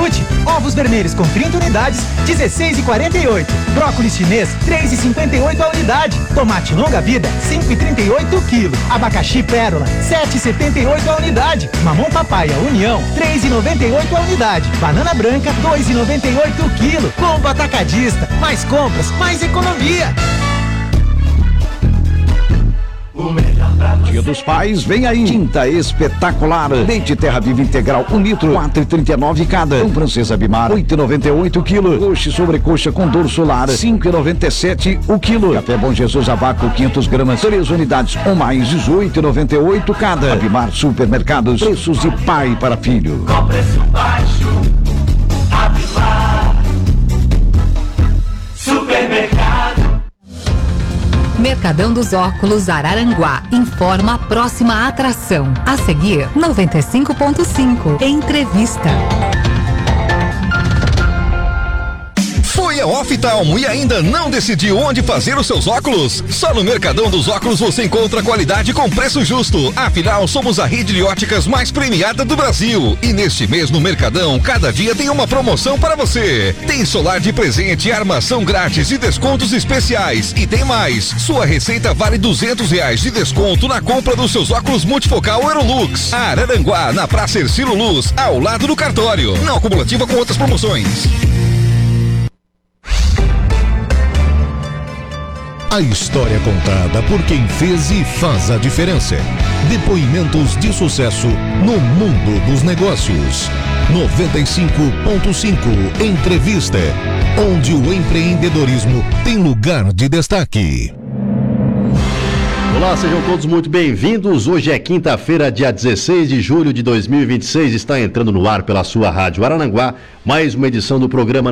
Hortifruti, ovos vermelhos com 30 unidades, R$16,48. Brócolis chinês, R$3,58 a unidade. Tomate longa vida, R$5,38 o quilo. Abacaxi pérola, R$7,78 a unidade. Mamão papaya União, R$3,98 a unidade. Banana branca, R$2,98 o quilo. Combo atacadista, mais compras, mais economia. Dia dos Pais, vem aí. Tinta espetacular. Leite Terra Viva Integral, 1 litro, R$4,39 cada. Pão francesa Bimar, R$8,98 o quilo. Coxa e sobrecoxa com dorso solar, R$5,97 o quilo. Café Bom Jesus a vácuo, 500 gramas, 3 unidades ou mais, R$18,98 cada. A Bimar Supermercados, preços de pai para filho. Com preço baixo, a Bimar Supermercado. Mercadão dos Óculos Araranguá informa a próxima atração. A seguir, 95.5. Entrevista. Foi a Oftalmo e ainda não decidiu onde fazer os seus óculos? Só no Mercadão dos Óculos você encontra qualidade com preço justo. Afinal, somos a rede de óticas mais premiada do Brasil. E neste mês no Mercadão, cada dia tem uma promoção para você. Tem solar de presente, armação grátis e descontos especiais. E tem mais, sua receita vale R$200 de desconto na compra dos seus óculos multifocal Aerolux. Araranguá, na Praça Ercílio Luz, ao lado do cartório. Não acumulativa com outras promoções. A história contada por quem fez e faz a diferença. Depoimentos de sucesso no mundo dos negócios. 95.5 Entrevista, onde o empreendedorismo tem lugar de destaque. Olá, sejam todos muito bem-vindos. Hoje é quinta-feira, dia 16 de julho de 2026. Está entrando no ar pela sua rádio Araranguá mais uma edição do programa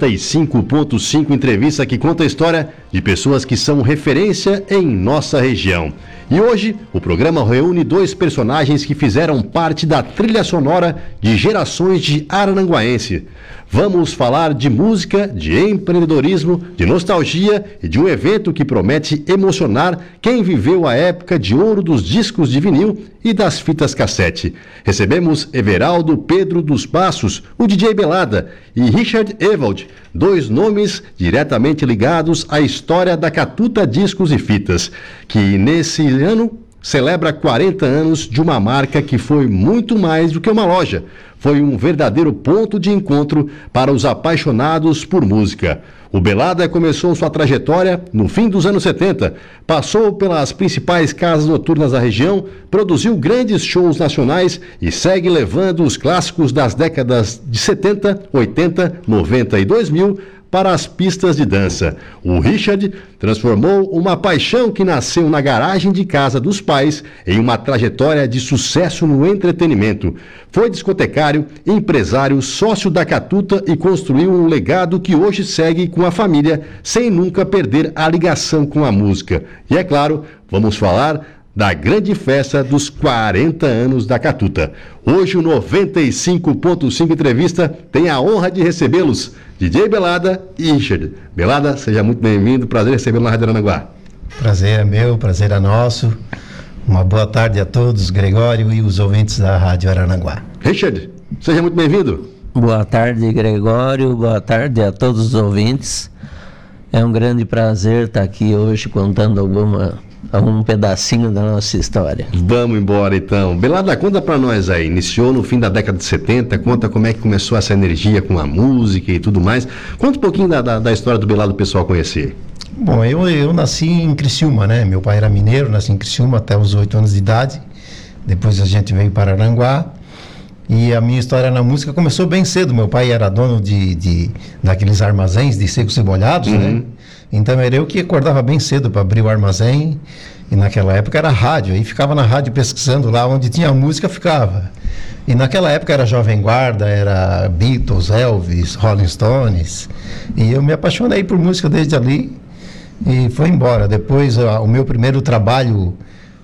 95.5 Entrevista, que conta a história de pessoas que são referência em nossa região. E hoje o programa reúne 2 personagens que fizeram parte da trilha sonora de gerações de araranguaense. Vamos falar de música, de empreendedorismo, de nostalgia e de um evento que promete emocionar quem viveu a época de ouro dos discos de vinil e das fitas cassete. Recebemos Everaldo Pedro dos Passos, o DJ Belada, e Richard Evald, 2 nomes diretamente ligados à história da Catuta Discos e Fitas, que nesse ano celebra 40 anos de uma marca que foi muito mais do que uma loja. Foi um verdadeiro ponto de encontro para os apaixonados por música. O Belada começou sua trajetória no fim dos anos 70, passou pelas principais casas noturnas da região, produziu grandes shows nacionais e segue levando os clássicos das décadas de 70, 80, 90 e 2000 para as pistas de dança. O Richard transformou uma paixão que nasceu na garagem de casa dos pais em uma trajetória de sucesso no entretenimento. Foi discotecário, empresário, sócio da Catuta e construiu um legado que hoje segue com a família, sem nunca perder a ligação com a música. E é claro, vamos falar da grande festa dos 40 anos da Catuta. Hoje o 95.5 Entrevista tem a honra de recebê-los, DJ Belada e Richard. Belada, seja muito bem-vindo, prazer recebê-lo na Rádio Araranguá. Prazer é meu, prazer é nosso. Uma boa tarde a todos, Gregório e os ouvintes da Rádio Araranguá. Richard, seja muito bem-vindo. Boa tarde, Gregório, boa tarde a todos os ouvintes. É um grande prazer estar aqui hoje contando um pedacinho da nossa história. Vamos embora então. Belada, conta pra nós aí, iniciou no fim da década de 70, conta como é que começou essa energia com a música e tudo mais. Conta um pouquinho da história do Belada, o pessoal conhecer. Bom, eu nasci em Criciúma, né? Meu pai era mineiro, nasci em Criciúma até os 8 anos de idade. Depois a gente veio para Aranguá. E a minha história na música começou bem cedo. Meu pai era dono daqueles armazéns de secos e molhados, né? Então era eu que acordava bem cedo para abrir o armazém. E naquela época era rádio. Aí ficava na rádio pesquisando lá onde tinha música, ficava. E naquela época era Jovem Guarda, era Beatles, Elvis, Rolling Stones. E eu me apaixonei por música desde ali. E foi embora. Depois o meu primeiro trabalho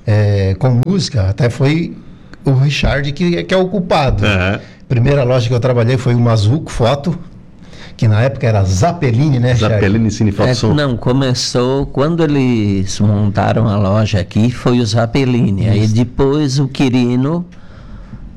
com música até foi o Richard, que é o culpado. Primeira loja que eu trabalhei foi o Mazuco Foto, que na época era Zappellini, né, Zappellini Cine Foto Som. Não, começou quando eles montaram a loja aqui, foi o Zappellini. Aí depois o Quirino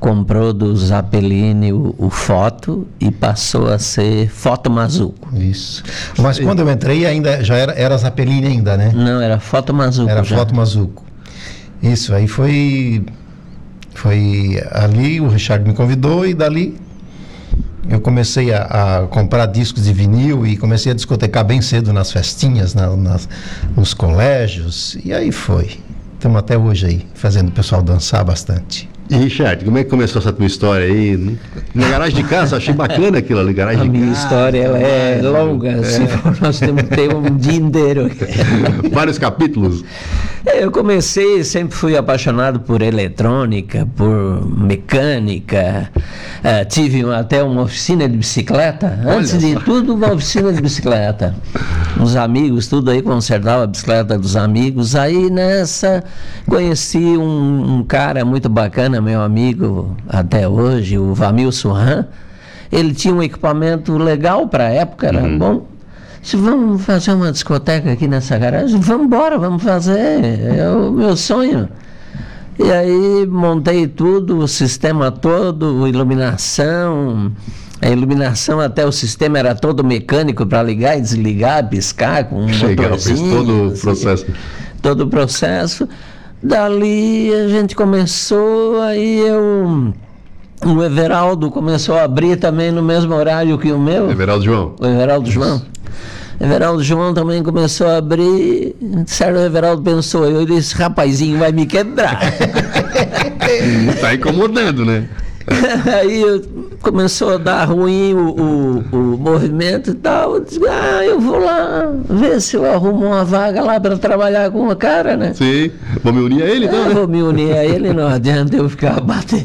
comprou do Zappellini o Foto e passou a ser Foto Mazuco. Isso. Mas quando eu entrei ainda já era Zappellini ainda, né? Não, era Foto Mazuco. Era Foto Mazuco. Isso, aí foi ali, o Richard me convidou e dali eu comecei a comprar discos de vinil e comecei a discotecar bem cedo nas festinhas, nos colégios, e aí foi. Estamos até hoje aí, fazendo o pessoal dançar bastante. E Richard, como é que começou essa tua história aí? Na garagem de casa, achei bacana aquilo ali, garagem de casa. A minha história ela é longa, se for, nós temos que ter um dia inteiro. Vários capítulos. Eu comecei, sempre fui apaixonado por eletrônica, por mecânica, tive até uma oficina de bicicleta, antes de tudo uma oficina de bicicleta. Os amigos, tudo aí, consertava a bicicleta dos amigos. Aí nessa conheci um cara muito bacana, meu amigo até hoje, o Vamil Surran. Ele tinha um equipamento legal para a época, era bom. Se vamos fazer uma discoteca aqui nessa garagem, vamos embora, vamos fazer, é o meu sonho. E aí montei tudo, o sistema todo, iluminação. A iluminação até o sistema era todo mecânico para ligar e desligar, piscar com um motorzinho. Fez todo o processo. Todo o processo. Dali a gente começou, aí o Everaldo começou a abrir também no mesmo horário que o meu. Everaldo João. O Everaldo João. Everaldo João também começou a abrir. Certo, o Everaldo pensou, eu disse, rapazinho vai me quebrar. Tá incomodando, né? Aí começou a dar ruim o movimento e tal. Eu disse, eu vou lá ver se eu arrumo uma vaga lá para trabalhar com o cara, né? Sim, vou me unir a ele, então, né? Vou me unir a ele, não adianta eu ficar batendo.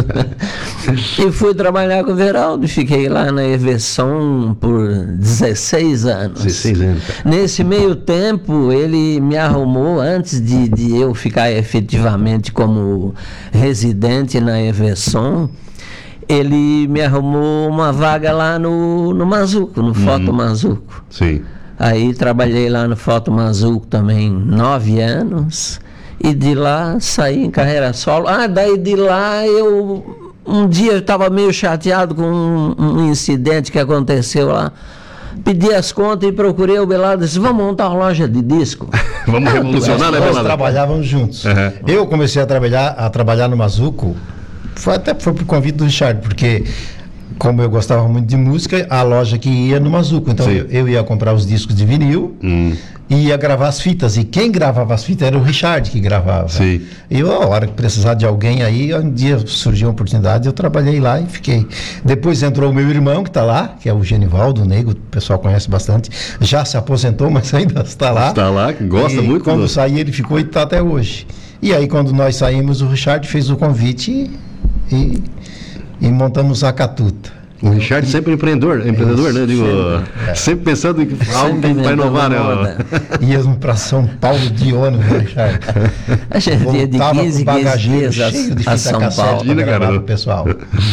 E fui trabalhar com o Veraldo, fiquei lá na Everson por 16 anos. 16 anos. Nesse meio tempo, ele me arrumou, antes de eu ficar efetivamente como residente na Everson, ele me arrumou uma vaga lá no Mazuco, no Foto Mazuco. Sim. Aí trabalhei lá no Foto Mazuco também 9 anos, e de lá saí em carreira solo. Daí de lá um dia eu estava meio chateado com um incidente que aconteceu lá. Pedi as contas e procurei o Belado e disse, vamos montar uma loja de disco. Vamos revolucionar, né, Belado? Nós trabalhávamos juntos. Eu comecei a trabalhar no Mazuco, foi por convite do Richard, porque como eu gostava muito de música, a loja que ia no Mazuco. Então eu ia comprar os discos de vinil e ia gravar as fitas. E quem gravava as fitas era o Richard que gravava. Sim. E eu, a hora que precisar de alguém aí, um dia surgiu uma oportunidade, eu trabalhei lá e fiquei. Depois entrou o meu irmão que está lá, que é o Genivaldo Negro, o pessoal conhece bastante. Já se aposentou, mas ainda está lá. Está lá, gosta muito. Quando saí ele ficou e está até hoje. E aí quando nós saímos, o Richard fez o convite e montamos a Catuta. O Richard sempre empreendedor, né? Digo, sempre pensando em algo que vai inovar, né? Íamos para São Paulo de ônibus, Richard. A gente ia de 15 dias cheio de a fita São cassete Paulo. para gravar pro pessoal.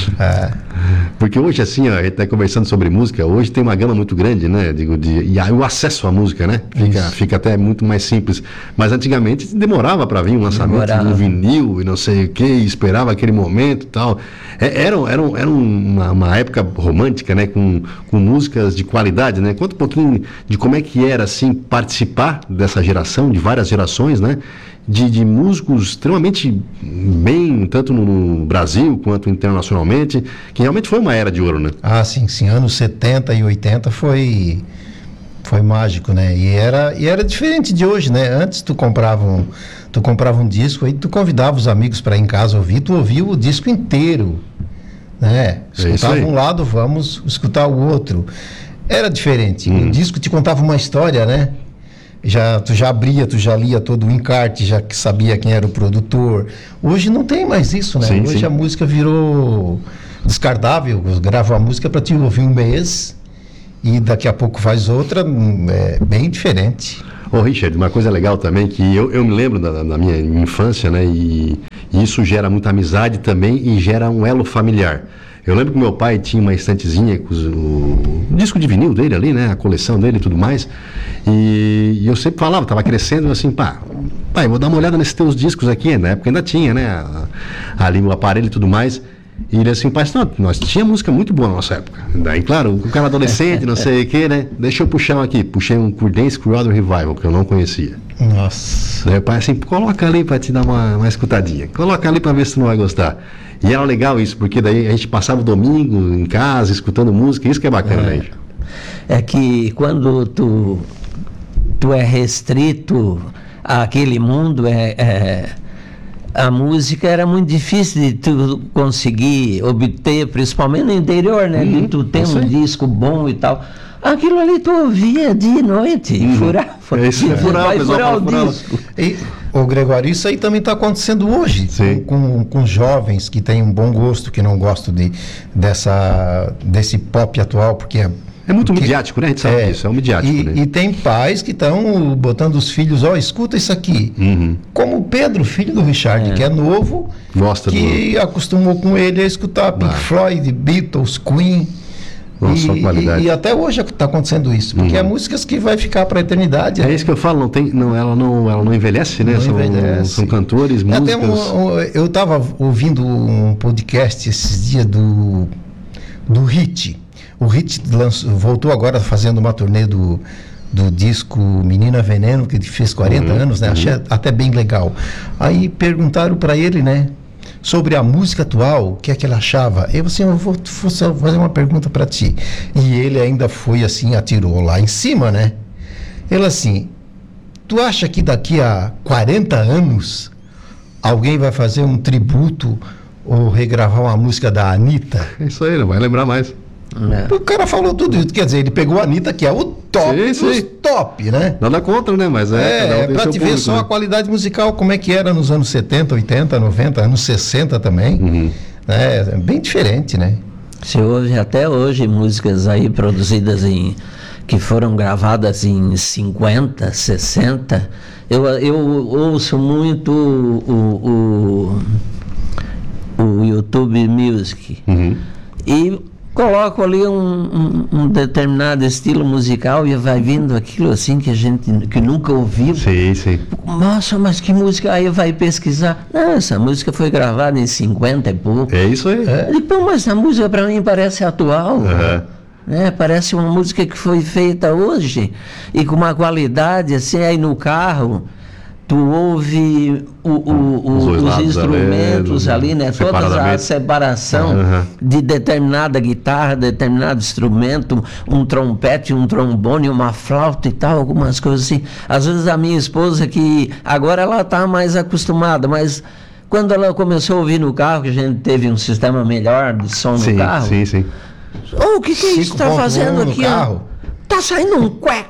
Porque hoje, assim, a gente está conversando sobre música, hoje tem uma gama muito grande, né? Digo, e aí o acesso à música, né? Fica até muito mais simples. Mas antigamente demorava para vir um lançamento no vinil e não sei o que, esperava aquele momento e tal. Era uma época romântica, né? Com músicas de qualidade, né? Conta um pouquinho de como é que era, assim, participar dessa geração, de várias gerações, né? De músicos extremamente bem, tanto no Brasil quanto internacionalmente, que realmente foi uma era de ouro, né? Sim, anos 70 e 80 foi mágico, né? E era diferente de hoje, né? Antes tu comprava um disco, aí tu convidava os amigos para ir em casa ouvir, tu ouvia o disco inteiro, né? Escutava um lado, vamos escutar o outro. Era diferente. O disco te contava uma história, né? Tu já abria, tu já lia todo o encarte, já sabia quem era o produtor. Hoje não tem mais isso, né? Hoje a música virou descartável. Grava a música para te ouvir um mês e daqui a pouco faz outra, é bem diferente. Ô Richard, uma coisa legal também, que eu me lembro da minha infância, né? E isso gera muita amizade também e gera um elo familiar. Eu lembro que meu pai tinha uma estantezinha com o disco de vinil dele ali, né? A coleção dele e tudo mais. E eu sempre falava, estava crescendo, assim, pai, vou dar uma olhada nesses teus discos aqui. Na época ainda tinha, né? Ali o aparelho e tudo mais. E ele assim, pai, não, nós tinha música muito boa na nossa época. Daí, claro, o cara adolescente, não sei o que, né? Deixa eu puxar um aqui. Puxei um Creedence Clearwater Revival, que eu não conhecia. Nossa. Daí o pai assim, coloca ali pra te dar uma escutadinha. Coloca ali pra ver se tu não vai gostar. E era legal isso, porque daí a gente passava o domingo em casa, escutando música, isso que é bacana, né? É que quando tu é restrito àquele mundo, a música era muito difícil de tu conseguir obter, principalmente no interior, né? De tu ter um disco bom e tal. Aquilo ali tu ouvia dia e noite, furava o disco. E, ô Gregório, isso aí também está acontecendo hoje com jovens que têm um bom gosto, que não gostam desse pop atual, porque é muito midiático, né? A gente sabe disso, é um midiático. E tem pais que estão botando os filhos, escuta isso aqui. Como o Pedro, filho do Richard, que é novo, gosta que acostumou com ele a escutar Pink Floyd, Beatles, Queen. Nossa, qualidade. E até hoje está acontendo isso, porque é músicas que vai ficar para a eternidade. É isso que eu falo, ela não envelhece, né? São cantores, músicas. Eu estava ouvindo um podcast esses dias do Hit. O Hit voltou agora fazendo uma turnê do disco Menina Veneno, que fez 40 anos, né? Achei até bem legal. Aí perguntaram para ele, né? Sobre a música atual, o que é que ele achava. Eu assim, eu vou fazer uma pergunta para ti. E ele ainda foi assim, atirou lá em cima, né? Ele assim, tu acha que daqui a 40 anos alguém vai fazer um tributo ou regravar uma música da Anitta? Isso aí, não vai lembrar mais. O cara falou tudo isso, quer dizer, ele pegou a Anitta, que é o top dos top, né? Nada contra, né? Mas pra te ver só a qualidade musical, como é que era nos anos 70, 80, 90, anos 60 também. É bem diferente, né? Se ouve até hoje músicas aí produzidas que foram gravadas em 50, 60. Eu ouço muito o YouTube Music. E coloco ali um determinado estilo musical e vai vindo aquilo assim que a gente que nunca ouviu. Sim. Nossa, mas que música? Aí vai pesquisar. Não, essa música foi gravada em 50 e pouco. É isso aí. Mas a música para mim parece atual. Parece uma música que foi feita hoje e com uma qualidade assim, aí no carro. Tu ouve os instrumentos ali, né? Toda a separação de determinada guitarra, determinado instrumento, um trompete, um trombone, uma flauta e tal, algumas coisas assim. Às vezes a minha esposa, que agora ela está mais acostumada, mas quando ela começou a ouvir no carro, que a gente teve um sistema melhor de som no carro. Sim. O que é isso que está fazendo aqui? Tá saindo um quack.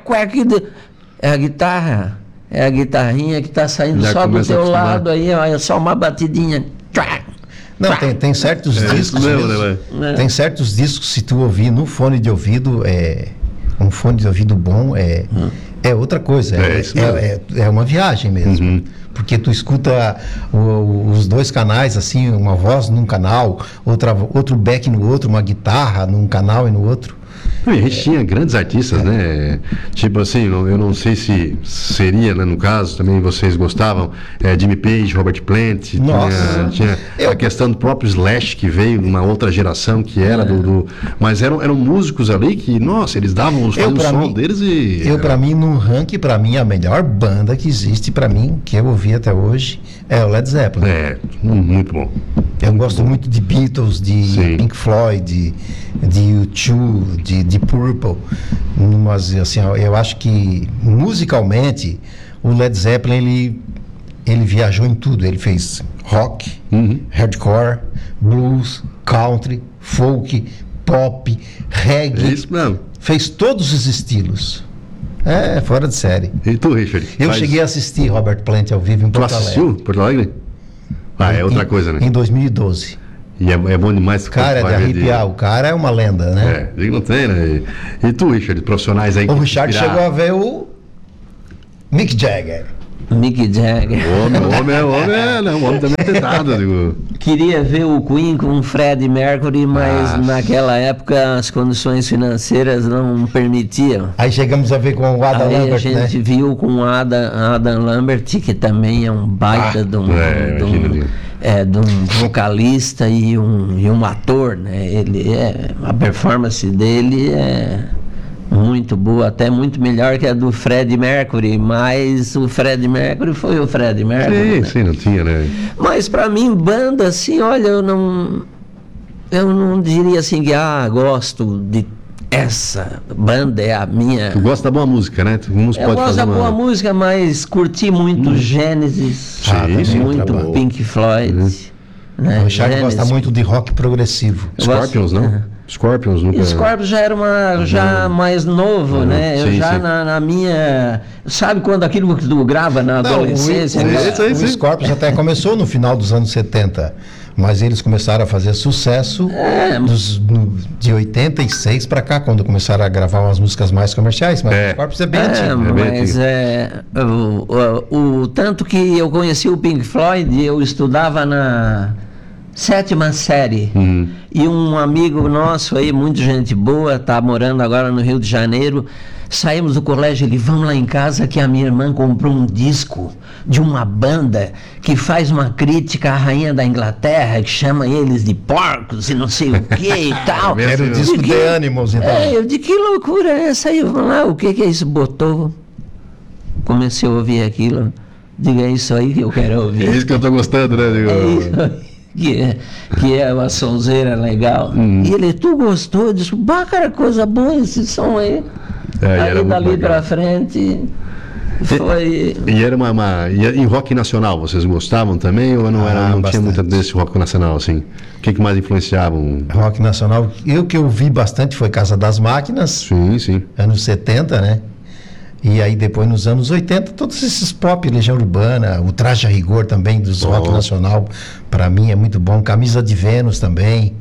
É a guitarra. É a guitarrinha que está saindo só do teu lado aí, ó, é só uma batidinha. Não, tem certos discos mesmo, tem certos discos, se tu ouvir no fone de ouvido, um fone de ouvido bom é outra coisa, é uma viagem mesmo. Porque tu escuta os dois canais, assim, uma voz num canal, outro back no outro, uma guitarra num canal e no outro. E a gente tinha grandes artistas, né? Tipo assim, eu não sei se seria, né, no caso, também vocês gostavam, Jimmy Page, Robert Plant. Nossa. Tinha a questão do próprio Slash, que veio numa outra geração, que era mas eram músicos ali que, nossa, eles davam o som deles e... Pra mim, no ranking, pra mim, a melhor banda que existe, pra mim, que eu ouvi até hoje, é o Led Zeppelin. Muito bom. Eu gosto muito de Beatles, de Pink Floyd, de U2, de Purple. Mas, assim, eu acho que musicalmente o Led Zeppelin ele viajou em tudo. Ele fez rock, hardcore, blues, country, folk, pop, reggae. É isso mesmo. Fez todos os estilos. Fora de série. E tu, Richard? Eu cheguei a assistir Robert Plant ao vivo em Porto Alegre. Tu assistiu Porto Alegre? É outra coisa, né? Em 2012. E é bom demais. Cara, de arrepiar. O cara é uma lenda, né? Não tem, né? E tu, Richard, profissionais aí... O Richard chegou a ver o Mick Jagger. Mick Jagger. O homem também é tentado, digo. Queria ver o Queen com o Freddie Mercury, mas naquela época as condições financeiras não permitiam. Aí chegamos a ver com o Adam Lambert, a gente viu com o Adam Lambert, que também é um baita de um vocalista e um ator, né? A performance dele é muito boa, até muito melhor que a do Freddie Mercury, mas o Freddie Mercury foi o Freddie Mercury. Sim, não tinha, né? Mas pra mim, banda, assim, olha, eu não diria assim que, gosto de essa banda, é a minha... Tu gosta da boa música, né? Eu gosto da boa música, mas curti muito Genesis, muito Pink Floyd. Né? O Richard gosta muito de rock progressivo. Scorpions, não? Scorpions nunca... Scorpions já era mais novo, né? Eu na minha... Sabe quando aquilo que tu grava na adolescência? O Scorpions até começou no final dos anos 70, mas eles começaram a fazer sucesso de 86 para cá, quando começaram a gravar umas músicas mais comerciais, mas o Scorpions é bem antigo. Tanto que eu conheci o Pink Floyd, eu estudava na 7ª série. E um amigo nosso aí, muito gente boa, tá morando agora no Rio de Janeiro. Saímos do colégio, ele, vamos lá em casa que a minha irmã comprou um disco de uma banda que faz uma crítica à rainha da Inglaterra, que chama eles de porcos e não sei o que e tal. Era o disco de Animals, então. Eu de que loucura é essa aí? Vamos lá, o que é isso? Botou. Comecei a ouvir aquilo. Diga, é isso aí que eu quero ouvir. É isso que eu tô gostando, né? É isso aí. Que é uma sonzeira legal. E ele, tu gostou? Eu disse, cara, coisa boa esse som aí. Aí dali pra frente foi... E era e rock nacional, vocês gostavam também? Ou não tinha muito desse rock nacional, assim? O que mais influenciavam? Rock nacional, que eu vi bastante foi Casa das Máquinas. Sim. Anos 70, né? E aí depois nos anos 80, todos esses pop, Legião Urbana, o Traje a Rigor também, dos rock nacional, pra mim é muito bom. Camisa de Vênus também.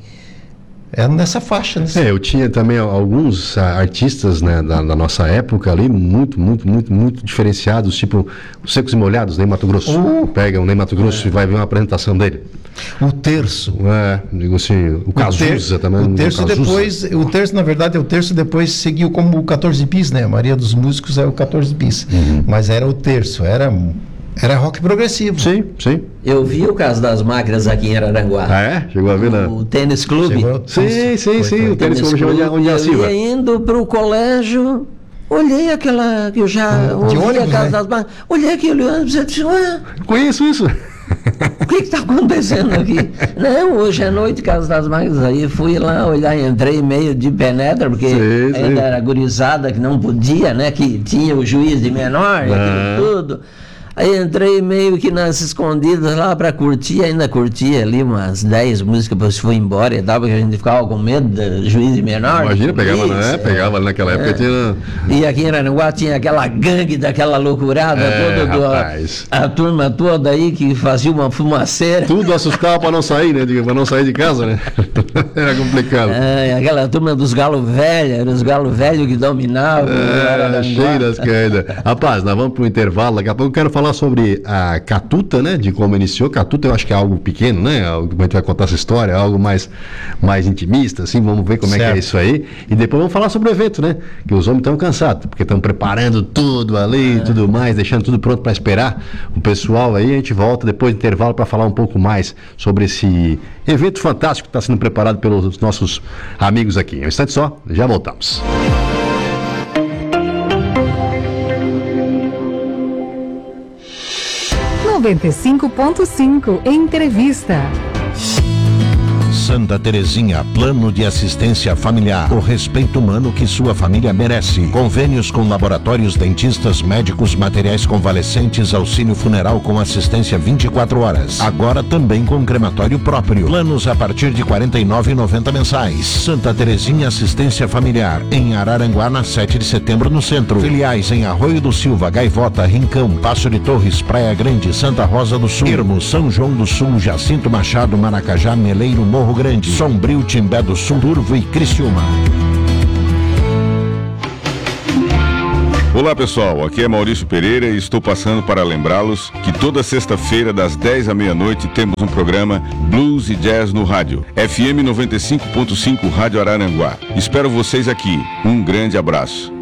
É nessa faixa, né? Eu tinha também alguns artistas, né, da nossa época ali, muito diferenciados, tipo os Secos e Molhados, Ney Matogrosso. Pega o Ney Matogrosso e vai ver uma apresentação dele. O Terço. Digo assim, o Cazuza também. O Terço, na verdade, depois seguiu como o 14 bis, né? A maioria dos músicos é o 14 bis. Mas era o Terço, era rock progressivo. Sim. Eu vi o Caso das Máquinas aqui em Araranguá. Chegou a ver lá? O Tênis Clube. Sim, o Tênis Clube onde a Silva. Eu ia indo pro colégio, olhei aquela que eu já ouvi a Casa das Máquinas, olhei aquele ônibus e disse, conheço isso. O que está acontecendo aqui? Não, hoje à noite, Casa das Máquinas, aí fui lá olhar, entrei meio de penetra, porque ainda era gurizada que não podia, né? Que tinha o juiz de menor, aquilo tudo. Aí entrei meio que nas escondidas lá pra curtir, ainda curtia ali umas 10 músicas, depois fui embora e tal, porque a gente ficava com medo do juiz de menor. Imagina, pegava naquela época. Tinha... E aqui em Araranguá tinha aquela gangue daquela loucurada toda, a turma toda aí que fazia uma fumaceira. Tudo assustava pra não sair, né? Pra não sair de casa, né? Era complicado. Aquela turma dos galos velhos, eram os galos velhos que dominavam. Cheiras que ainda. Rapaz, nós vamos pro intervalo, daqui a pouco eu quero falar sobre a Catuta, né? De como iniciou. Catuta eu acho que é algo pequeno, né? A gente vai contar essa história, algo mais intimista, assim, vamos ver como é que é isso aí. E depois vamos falar sobre o evento, né? Que os homens estão cansados, porque estão preparando tudo ali e tudo mais, deixando tudo pronto para esperar o pessoal aí. A gente volta depois do intervalo para falar um pouco mais sobre esse evento fantástico que está sendo preparado pelos nossos amigos aqui. Um instante só, já voltamos. Entrevista. Santa Terezinha, plano de assistência familiar. O respeito humano que sua família merece. Convênios com laboratórios, dentistas, médicos, materiais convalescentes, auxílio funeral com assistência 24 horas. Agora também com crematório próprio. Planos a partir de R$ 49,90 mensais. Santa Terezinha Assistência Familiar. Em Araranguá, na 7 de setembro, no centro. Filiais em Arroio do Silva, Gaivota, Rincão, Passo de Torres, Praia Grande, Santa Rosa do Sul, Irmo, São João do Sul, Jacinto Machado, Maracajá, Meleiro, Morro Grande, Sombrio, Timbé do Sul, Turvo e Criciúma. Olá pessoal, aqui é Maurício Pereira e estou passando para lembrá-los que toda sexta-feira das 10 à meia-noite temos um programa Blues e Jazz no rádio, FM 95.5 Rádio Araranguá. Espero vocês aqui, um grande abraço.